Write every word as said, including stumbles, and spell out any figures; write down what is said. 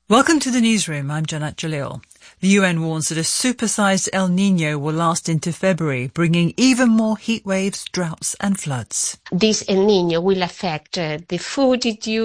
Welcome to the newsroom. I'm Janat Jalil. The U N warns that a supersized El Niño will last into February, bringing even more heat waves, droughts and floods. This El Niño will affect uh, the food